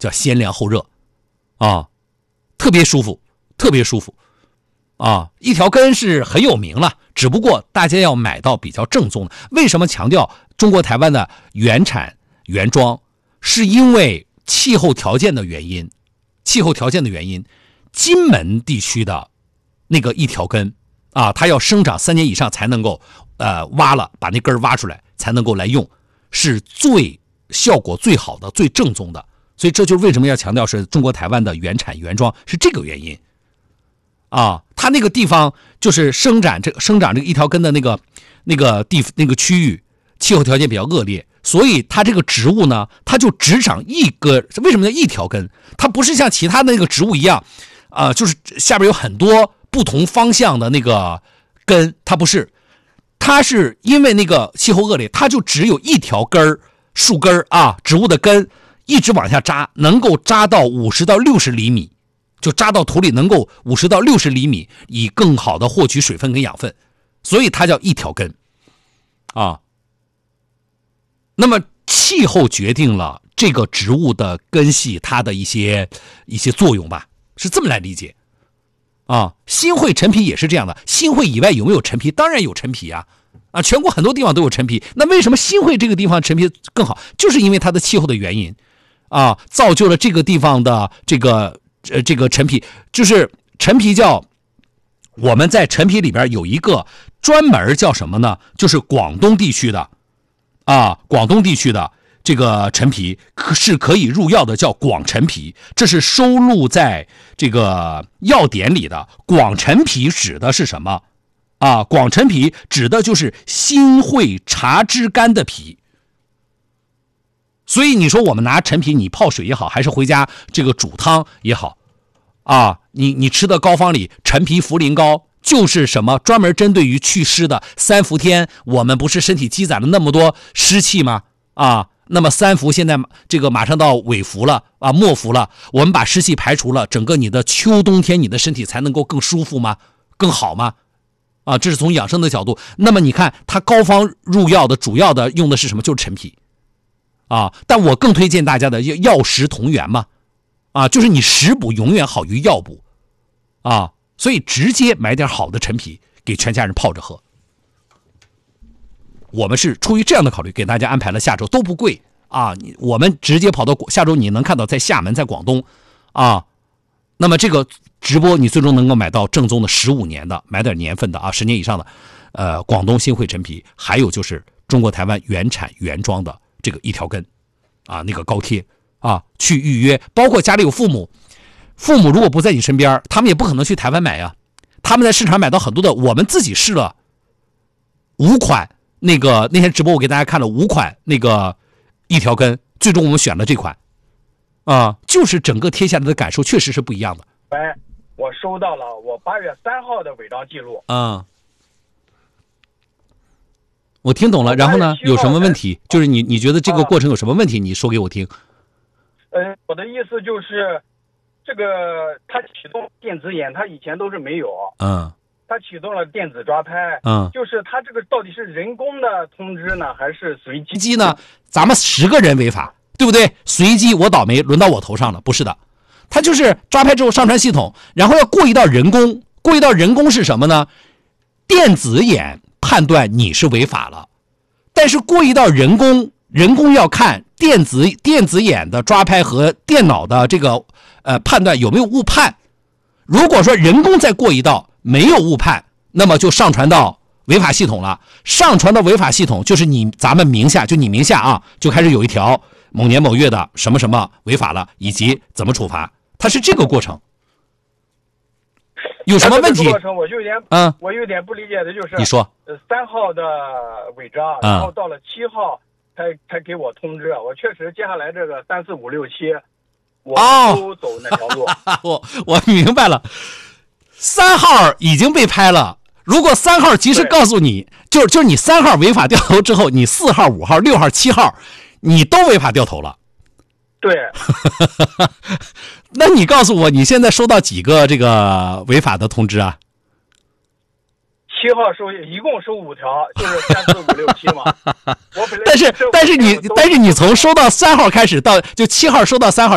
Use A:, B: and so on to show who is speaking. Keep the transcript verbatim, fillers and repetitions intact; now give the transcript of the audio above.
A: 叫先凉后热啊，特别舒服，特别舒服啊！一条根是很有名了，只不过大家要买到比较正宗的。为什么强调中国台湾的原产原装？是因为气候条件的原因，气候条件的原因，金门地区的那个一条根啊，它要生长三年以上才能够呃挖了，把那根挖出来才能够来用，是最效果最好的、最正宗的。所以这就是为什么要强调是中国台湾的原产原装，是这个原因啊。它那个地方就是生长这个生长这个一条根的那个那个地那个区域，气候条件比较恶劣。所以它这个植物呢，它就只长一个，为什么叫一条根？它不是像其他的那个植物一样，啊、呃，就是下边有很多不同方向的那个根，它不是，它是因为那个气候恶劣，它就只有一条根儿，树根啊，植物的根一直往下扎，能够扎到五十到六十厘米，就扎到土里能够五十到六十厘米，以更好的获取水分跟养分，所以它叫一条根，啊。那么气候决定了这个植物的根系它的一些一些作用吧，是这么来理解啊。新会陈皮也是这样的，新会以外有没有陈皮？当然有陈皮啊，啊，全国很多地方都有陈皮。那为什么新会这个地方陈皮更好？就是因为它的气候的原因啊，造就了这个地方的这个呃这个陈皮，就是陈皮叫我们在陈皮里边有一个专门叫什么呢？就是广东地区的。啊，广东地区的这个陈皮是可以入药的，叫广陈皮，这是收录在这个药典里的。广陈皮指的是什么？啊，广陈皮指的就是新会茶枝干的皮。所以你说我们拿陈皮，你泡水也好，还是回家这个煮汤也好，啊，你你吃的膏方里陈皮茯苓膏。就是什么专门针对于祛湿的三伏天，我们不是身体积攒了那么多湿气吗？啊，那么三伏现在这个马上到尾伏了啊，末伏了，我们把湿气排除了，整个你的秋冬天你的身体才能够更舒服吗？更好吗？啊，这是从养生的角度。那么你看它膏方入药的主要的用的是什么？就是陈皮啊。但我更推荐大家的药食同源嘛，啊，就是你食补永远好于药补啊。所以直接买点好的陈皮给全家人泡着喝。我们是出于这样的考虑，给大家安排了下周都不贵啊，你我们直接跑到下周你能看到在厦门，在广东啊。那么这个直播你最终能够买到正宗的十五年的，买点年份的啊，十年以上的，呃，广东新会陈皮，还有就是中国台湾原产原装的这个一条根啊，那个高贴啊，去预约，包括家里有父母。父母如果不在你身边，他们也不可能去台湾买呀。他们在市场买到很多的，我们自己试了五款，那个那天直播我给大家看了五款那个一条根，最终我们选了这款，啊，就是整个贴下来的感受确实是不一样的。
B: 喂，我收到了我八月三号的违章记录。
A: 嗯，我听懂了。然后呢，有什么问题？就是你你觉得这个过程有什么问题？你说给我听。
B: 嗯，我的意思就是。这个它启动电子眼，它以前都是没有。
A: 嗯，
B: 它启动了电子抓拍。
A: 嗯，
B: 就是它这个到底是人工的通知呢，还是随机？
A: 随机呢？咱们十个人违法，对不对？随机我倒霉，轮到我头上了，不是的。它就是抓拍之后上传系统，然后要过一道人工，过一道人工是什么呢？电子眼判断你是违法了，但是过一道人工，人工要看电子电子眼的抓拍和电脑的这个。呃，判断有没有误判。如果说人工再过一道没有误判，那么就上传到违法系统了。上传到违法系统，就是你咱们名下，就你名下啊，就开始有一条某年某月的什么什么违法了，以及怎么处罚，它是这个过程。有什么问题？
B: 过程我就有点，
A: 嗯，
B: 我有点不理解的就是，
A: 你说，
B: 呃，三号的违章，
A: 嗯、
B: 然后到了七号才才给我通知，我确实接下来这个三四五六七。我都走那条路，
A: 哦、我我明白了，三号已经被拍了。如果三号及时告诉你，就是就是你三号违法掉头之后，你四号、五号、六号、七号，你都违法掉头了。
B: 对。
A: 那你告诉我，你现在收到几个这个违法的通知啊？
B: 七号收，一共收五条，就是三四五六七嘛。我本来
A: 但是但是你但是你从收到三号开始到就七号收到三号。